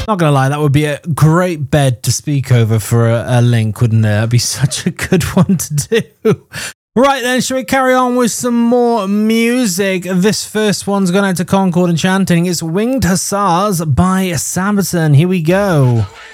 Not gonna lie, that would be a great bed to speak over for a link, wouldn't it? That'd be such a good one to do. Right then, shall we carry on with some more music? This first one's going out to Concord Enchanting. It's Winged Hussars by Sabaton. Here we go.